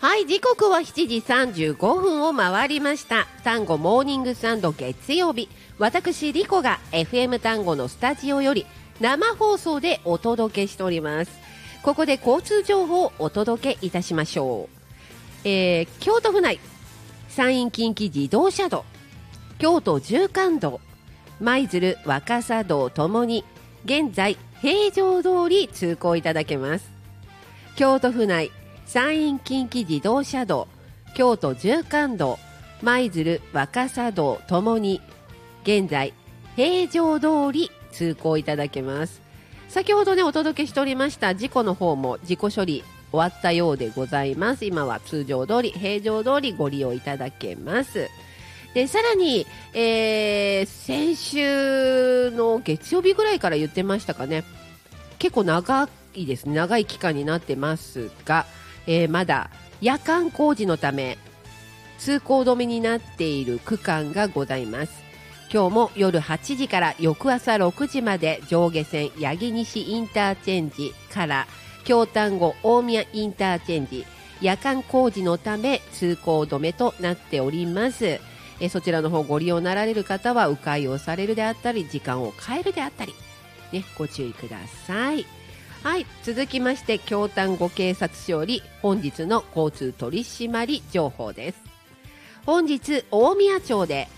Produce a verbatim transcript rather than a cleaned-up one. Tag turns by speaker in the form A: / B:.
A: はい、時刻はしちじさんじゅうごふんを回りました。単語モーニングサンド月曜日、私リコが エフエム 単語のスタジオより生放送でお届けしております。ここで交通情報をお届けいたしましょう。えー、京都府内山陰近畿自動車道、京都縦貫道、舞鶴若狭道ともに現在平常通り通行いただけます。京都府内山陰近畿自動車道、京都縦貫道、舞鶴若狭道ともに現在平常通り通行いただけます。先ほどねお届けしておりました事故の方も事故処理終わったようでございます。今は通常通り平常通りご利用いただけます。でさらに、えー、先週の月曜日ぐらいから言ってましたかね、結構長いですね、長い期間になってますが、えー、まだ夜間工事のため通行止めになっている区間がございます。今日も夜はちじから翌朝ろくじまで上下線八木西インターチェンジから京丹後大宮インターチェンジ、夜間工事のため通行止めとなっております。えそちらの方ご利用なられる方は迂回をされるであったり時間を変えるであったり、ね、ご注意ください。はい、続きまして京丹後警察署より本日の交通取締り情報です。本日大宮町で